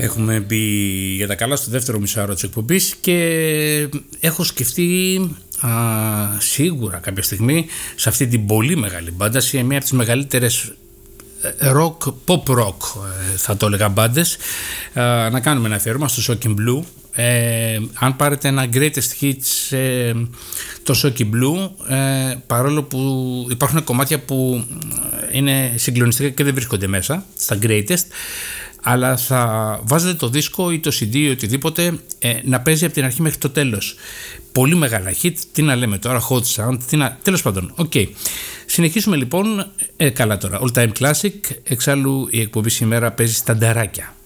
Έχουμε μπει για τα καλά στο δεύτερο μισάωρο της εκπομπής και έχω σκεφτεί σίγουρα κάποια στιγμή σε αυτή την πολύ μεγάλη μπάντα, σε μια από τις μεγαλύτερες pop rock θα το έλεγα μπάντες, να κάνουμε ένα αφιέρωμα στο Shocking Blue. Αν πάρετε ένα greatest hits το Shocking Blue, παρόλο που υπάρχουν κομμάτια που είναι συγκλονιστικά και δεν βρίσκονται μέσα στα greatest, αλλά θα βάζετε το δίσκο ή το CD ή οτιδήποτε να παίζει από την αρχή μέχρι το τέλος. Πολύ μεγάλα hit, τι να λέμε τώρα, hot sound, τέλος πάντων. Okay. Συνεχίσουμε λοιπόν, καλά τώρα, all time classic. Εξάλλου η εκπομπή σήμερα παίζει στανταράκια.